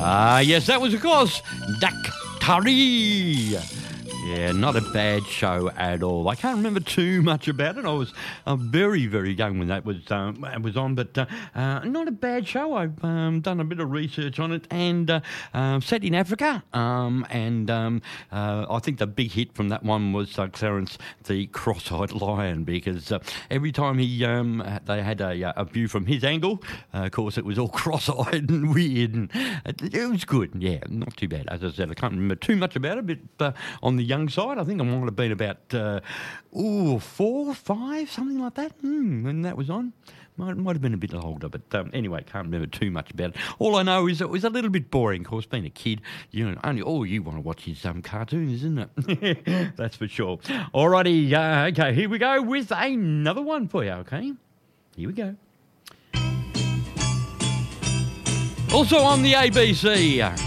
Yes, that was, of course, Daktari. Yeah, not a bad show at all. I can't remember too much about it. I was very, very young when that was on, but not a bad show. I've done a bit of research on it, and set in Africa. I think the big hit from that one was Clarence the Cross-Eyed Lion, because every time they had a view from his angle, of course, it was all cross-eyed and weird, and it was good. Yeah, not too bad. As I said, I can't remember too much about it, but on the young side, I think I might have been about 4, 5, something like that, when that was on. Might have been a bit older, but anyway, can't remember too much about it. All I know is it was a little bit boring. Of course, being a kid, only all you want to watch is cartoons, isn't it? That's for sure. Alrighty, okay, here we go with another one for you, okay? Here we go. Also on the ABC.